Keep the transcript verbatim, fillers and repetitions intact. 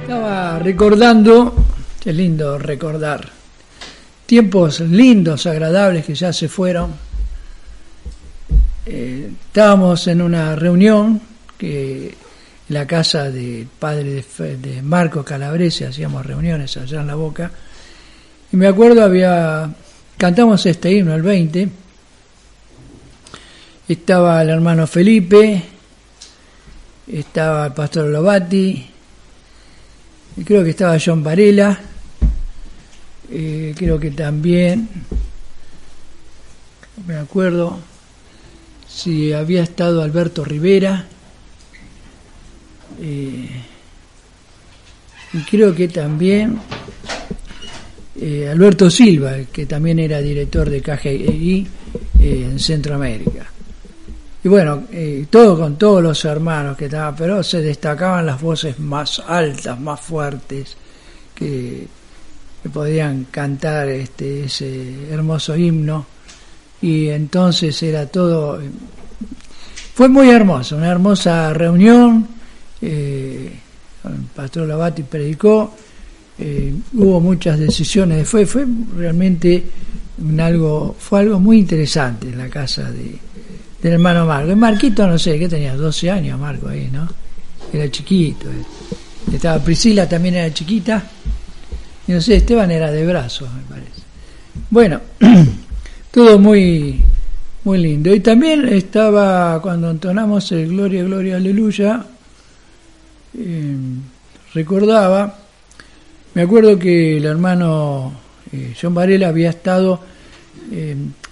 Estaba recordando, qué lindo recordar, tiempos lindos, agradables que ya se fueron. Eh, estábamos en una reunión que en la casa del padre de, de Marcos Calabrese, hacíamos reuniones allá en La Boca, y me acuerdo había, cantamos este himno, el veinte, estaba el hermano Felipe, estaba el pastor Lovati, y creo que estaba John Varela, eh, creo que también, no me acuerdo si había estado Alberto Rivera, eh, y creo que también eh, Alberto Silva, que también era director de K G I eh, en Centroamérica. Y bueno, eh, todo con todos los hermanos que estaban, pero se destacaban las voces más altas, más fuertes, que, que podían cantar este ese hermoso himno. Y entonces era todo, fue muy hermoso, una hermosa reunión. Eh, el pastor Lavati predicó, eh, hubo muchas decisiones, fue fue realmente un algo, fue algo muy interesante en la casa de del hermano Marco. El Marquito, no sé, que tenía doce años Marco ahí, ¿no? Era chiquito. Estaba Priscila, también era chiquita. Y no sé, Esteban era de brazos, me parece. Bueno, todo muy muy lindo. Y también estaba, cuando entonamos el Gloria, Gloria, Aleluya, eh, recordaba, me acuerdo que el hermano eh, John Varela había estado eh,